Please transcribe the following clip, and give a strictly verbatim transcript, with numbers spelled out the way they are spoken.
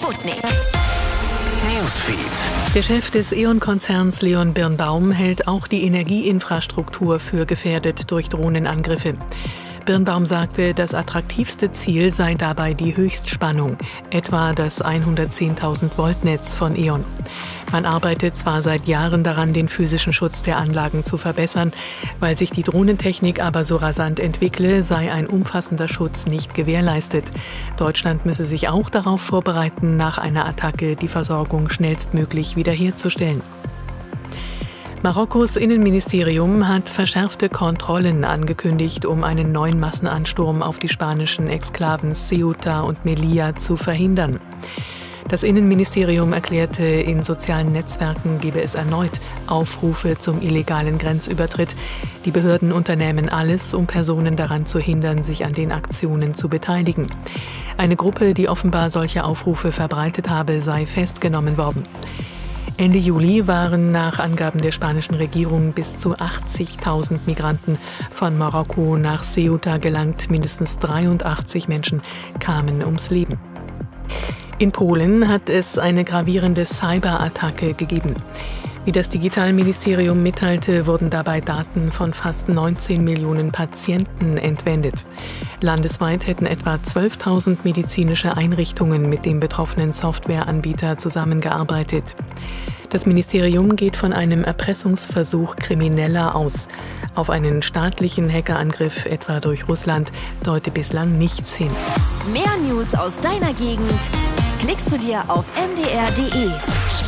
Sputnik Newsfeed. Der Chef des E.ON-Konzerns Leon Birnbaum hält auch die Energieinfrastruktur für gefährdet durch Drohnenangriffe. Birnbaum sagte, das attraktivste Ziel sei dabei die Höchstspannung, etwa das hundertzehntausend Volt Netz von E.ON. Man arbeitet zwar seit Jahren daran, den physischen Schutz der Anlagen zu verbessern, weil sich die Drohnentechnik aber so rasant entwickle, sei ein umfassender Schutz nicht gewährleistet. Deutschland müsse sich auch darauf vorbereiten, nach einer Attacke die Versorgung schnellstmöglich wiederherzustellen. Marokkos Innenministerium hat verschärfte Kontrollen angekündigt, um einen neuen Massenansturm auf die spanischen Exklaven Ceuta und Melilla zu verhindern. Das Innenministerium erklärte, in sozialen Netzwerken gebe es erneut Aufrufe zum illegalen Grenzübertritt. Die Behörden unternehmen alles, um Personen daran zu hindern, sich an den Aktionen zu beteiligen. Eine Gruppe, die offenbar solche Aufrufe verbreitet habe, sei festgenommen worden. Ende Juli waren nach Angaben der spanischen Regierung bis zu achtzigtausend Migranten von Marokko nach Ceuta gelangt. Mindestens dreiundachtzig Menschen kamen ums Leben. In Polen hat es eine gravierende Cyberattacke gegeben. Wie das Digitalministerium mitteilte, wurden dabei Daten von fast neunzehn Millionen Patienten entwendet. Landesweit hätten etwa zwölftausend medizinische Einrichtungen mit dem betroffenen Softwareanbieter zusammengearbeitet. Das Ministerium geht von einem Erpressungsversuch Krimineller aus. Auf einen staatlichen Hackerangriff, etwa durch Russland, deute bislang nichts hin. Mehr News aus deiner Gegend klickst du dir auf m d r punkt d e.